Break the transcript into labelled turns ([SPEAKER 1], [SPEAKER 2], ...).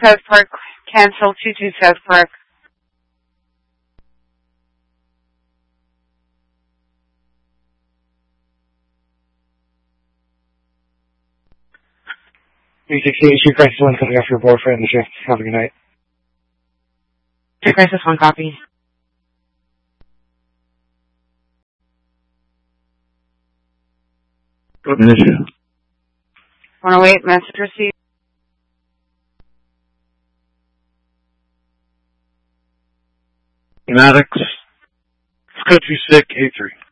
[SPEAKER 1] South Park, cancel 22 South Park.
[SPEAKER 2] Street Crisis 1 coming off your boyfriend the shift. Have a good night.
[SPEAKER 1] Street Crisis 1 copy.
[SPEAKER 3] What an issue.
[SPEAKER 1] 108, message received.
[SPEAKER 3] Schematics. Let's go to SIC A3.